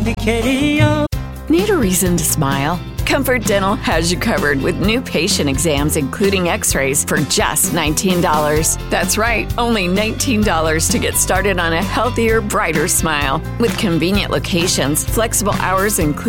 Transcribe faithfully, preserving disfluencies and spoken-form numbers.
me quería. Need a reason to smile? Comfort Dental has you covered with new patient exams, including x-rays, for just nineteen dollars. That's right, only nineteen dollars to get started on a healthier, brighter smile. With convenient locations, flexible hours, including